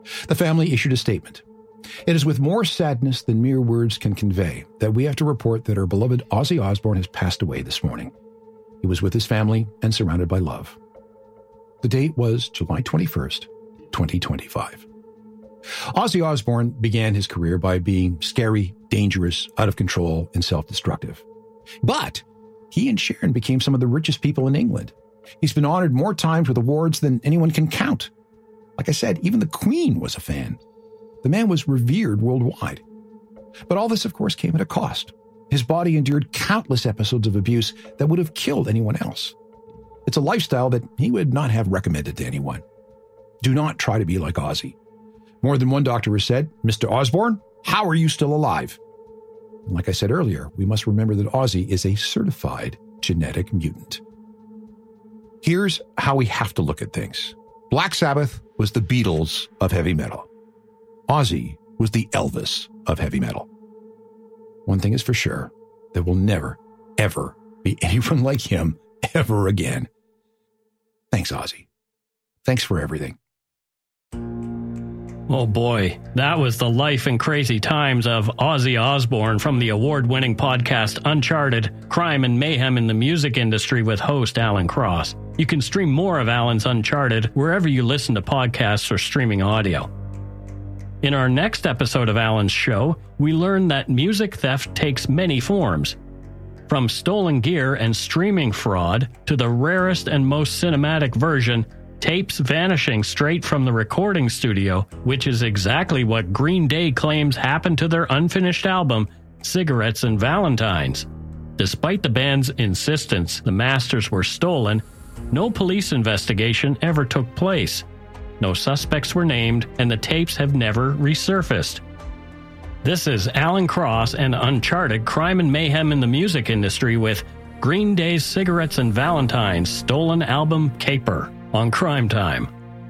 The family issued a statement. It is with more sadness than mere words can convey that we have to report that our beloved Ozzy Osbourne has passed away this morning. He was with his family and surrounded by love. The date was July 21st, 2025. Ozzy Osbourne began his career by being scary, dangerous, out of control, and self-destructive. But he and Sharon became some of the richest people in England. He's been honored more times with awards than anyone can count. Like I said, even the Queen was a fan. The man was revered worldwide. But all this, of course, came at a cost. His body endured countless episodes of abuse that would have killed anyone else. It's a lifestyle that he would not have recommended to anyone. Do not try to be like Ozzy. More than one doctor has said, "Mr. Osbourne, how are you still alive?" And like I said earlier, we must remember that Ozzy is a certified genetic mutant. Here's how we have to look at things. Black Sabbath was the Beatles of heavy metal. Ozzy was the Elvis of heavy metal. One thing is for sure, there will never, ever be anyone like him ever again. Thanks, Ozzy. Thanks for everything. Oh boy, that was the life and crazy times of Ozzy Osbourne from the award-winning podcast Uncharted, Crime and Mayhem in the Music Industry with host Alan Cross. You can stream more of Alan's Uncharted wherever you listen to podcasts or streaming audio. In our next episode of Alan's show, we learn that music theft takes many forms. From stolen gear and streaming fraud to the rarest and most cinematic version, tapes vanishing straight from the recording studio, which is exactly what Green Day claims happened to their unfinished album, Cigarettes and Valentines. Despite the band's insistence the masters were stolen, no police investigation ever took place. No suspects were named, and the tapes have never resurfaced. This is Alan Cross and Uncharted, Crime and Mayhem in the Music Industry with Green Day's Cigarettes and Valentines stolen album Caper on Crime Time.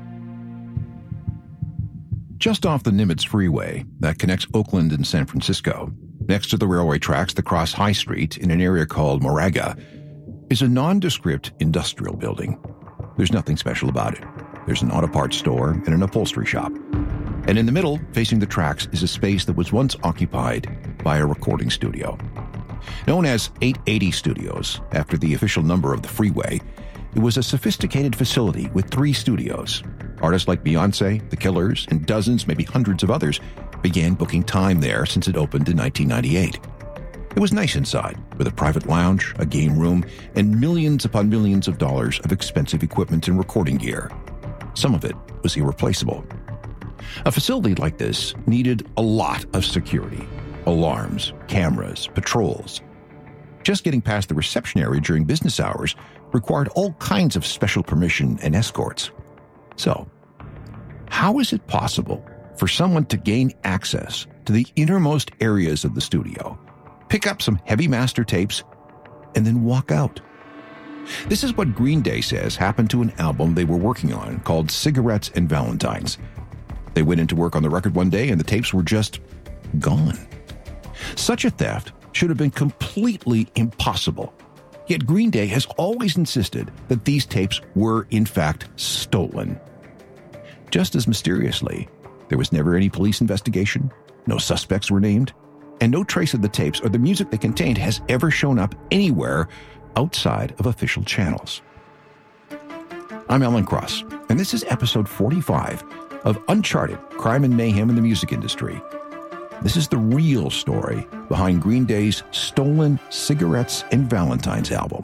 Just off the Nimitz Freeway that connects Oakland and San Francisco, next to the railway tracks that cross High Street in an area called Moraga, is a nondescript industrial building. There's nothing special about it. There's an auto parts store and an upholstery shop. And in the middle, facing the tracks, is a space that was once occupied by a recording studio. Known as 880 Studios, after the official number of the freeway, it was a sophisticated facility with 3 studios. Artists like Beyoncé, The Killers, and dozens, maybe hundreds of others began booking time there since it opened in 1998. It was nice inside, with a private lounge, a game room, and millions upon millions of dollars of expensive equipment and recording gear. Some of it was irreplaceable. A facility like this needed a lot of security. Alarms, cameras, patrols. Just getting past the reception area during business hours required all kinds of special permission and escorts. So, how is it possible for someone to gain access to the innermost areas of the studio, pick up some heavy master tapes, and then walk out? This is what Green Day says happened to an album they were working on called Cigarettes and Valentines. They went into work on the record one day and the tapes were just gone. Such a theft should have been completely impossible. Yet Green Day has always insisted that these tapes were, in fact, stolen. Just as mysteriously, there was never any police investigation, no suspects were named, and no trace of the tapes or the music they contained has ever shown up anywhere outside of official channels. I'm Alan Cross, and this is episode 45 of Uncharted, Crime and Mayhem in the Music Industry. This is the real story behind Green Day's stolen Cigarettes and Valentines album.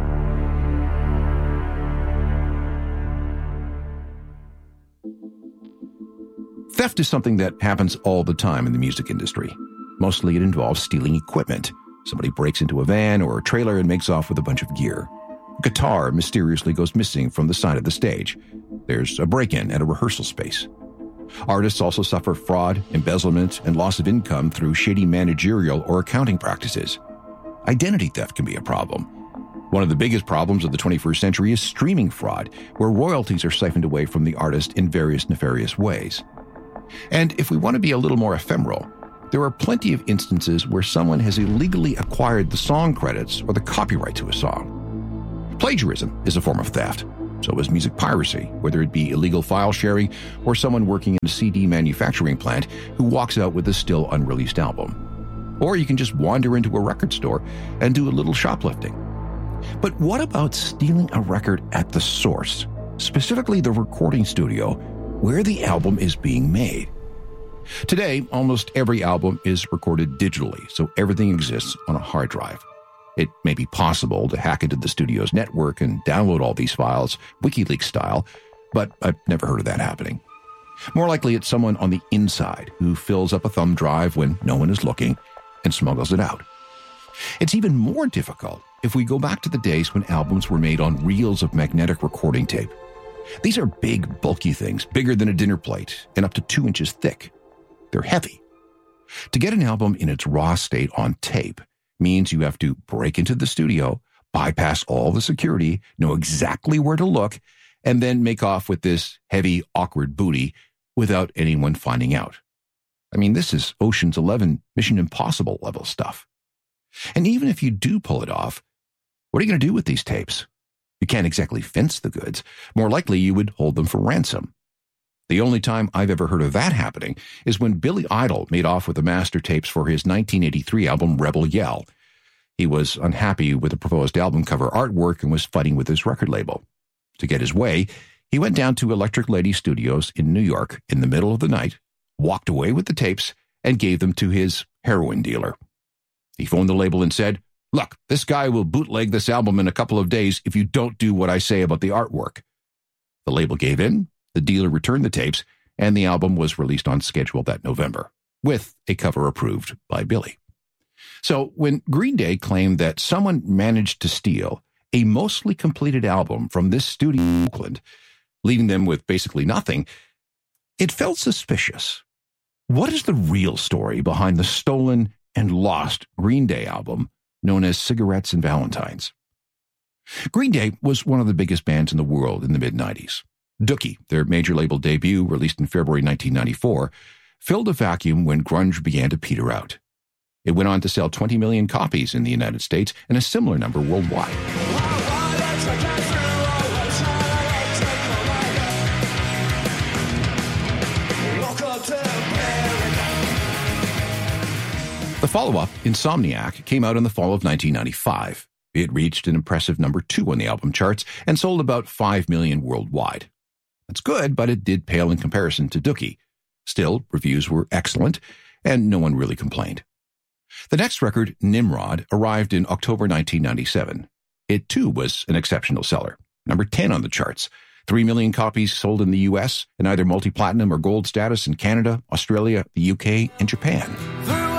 Theft is something that happens all the time in the music industry. Mostly it involves stealing equipment. Somebody breaks into a van or a trailer and makes off with a bunch of gear. A guitar mysteriously goes missing from the side of the stage. There's a break-in at a rehearsal space. Artists also suffer fraud, embezzlement, and loss of income through shady managerial or accounting practices. Identity theft can be a problem. One of the biggest problems of the 21st century is streaming fraud, where royalties are siphoned away from the artist in various nefarious ways. And if we want to be a little more ephemeral, there are plenty of instances where someone has illegally acquired the song credits or the copyright to a song. Plagiarism is a form of theft. So is music piracy, whether it be illegal file sharing or someone working in a CD manufacturing plant who walks out with a still unreleased album. Or you can just wander into a record store and do a little shoplifting. But what about stealing a record at the source, specifically the recording studio where the album is being made? Today, almost every album is recorded digitally, so everything exists on a hard drive. It may be possible to hack into the studio's network and download all these files, WikiLeaks style, but I've never heard of that happening. More likely, it's someone on the inside who fills up a thumb drive when no one is looking and smuggles it out. It's even more difficult if we go back to the days when albums were made on reels of magnetic recording tape. These are big, bulky things, bigger than a dinner plate and up to 2 inches thick. They're heavy. To get an album in its raw state on tape means you have to break into the studio, bypass all the security, know exactly where to look, and then make off with this heavy, awkward booty without anyone finding out. I mean, this is Ocean's 11 Mission Impossible level stuff. And even if you do pull it off, what are you going to do with these tapes? You can't exactly fence the goods. More likely, you would hold them for ransom. The only time I've ever heard of that happening is when Billy Idol made off with the master tapes for his 1983 album Rebel Yell. He was unhappy with the proposed album cover artwork and was fighting with his record label. To get his way, he went down to Electric Lady Studios in New York in the middle of the night, walked away with the tapes, and gave them to his heroin dealer. He phoned the label and said, "Look, this guy will bootleg this album in a couple of days if you don't do what I say about the artwork." The label gave in. The dealer returned the tapes, and the album was released on schedule that November, with a cover approved by Billy. So when Green Day claimed that someone managed to steal a mostly completed album from this studio in Oakland, leaving them with basically nothing, it felt suspicious. What is the real story behind the stolen and lost Green Day album known as Cigarettes and Valentines? Green Day was one of the biggest bands in the world in the mid-90s. Dookie, their major label debut, released in February 1994, filled a vacuum when grunge began to peter out. It went on to sell 20 million copies in the United States and a similar number worldwide. The follow-up, Insomniac, came out in the fall of 1995. It reached an impressive number 2 on the album charts and sold about 5 million worldwide. That's good, but it did pale in comparison to Dookie. Still, reviews were excellent, and no one really complained. The next record, Nimrod, arrived in October 1997. It, too, was an exceptional seller, number 10 on the charts. 3 million copies sold in the U.S., and either multi-platinum or gold status in Canada, Australia, the UK, and Japan.